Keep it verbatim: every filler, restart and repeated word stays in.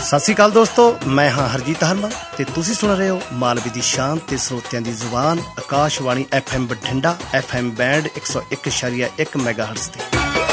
ਸਤਿ ਸ਼੍ਰੀ ਅਕਾਲ ਦੋਸਤੋ, ਮੈਂ ਹਾਂ ਹਰਜੀਤ ਹਰਮਨ ਤੇ ਤੁਸੀਂ ਸੁਣ ਰਹੇ ਹੋ ਮਾਲਵੇ ਦੀ ਸ਼ਾਨ ਤੇ ਸਰੋਤਿਆਂ ਦੀ ਜ਼ੁਬਾਨ Akashvani F M Bathinda, F M band ਇੱਕ ਸੌ ਇੱਕ ਇਸ਼ਾਰੀਆ ਇੱਕ ਮੈਗਾਹਰਟਜ਼ ਤੇ।